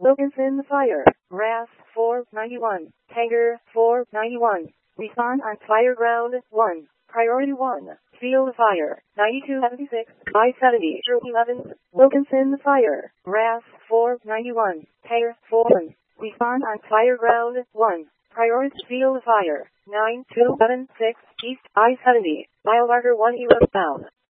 Wilkinson Fire, RAS 491, Tanger 491. Respond on fire ground 1. Priority 1. Field fire, 9276, I-70, 11. Wilkinson Fire, RAS 491, Tanger 4. Respond on fire ground 1. Priority field fire, 9276, East I-70, mile marker 1 eastbound.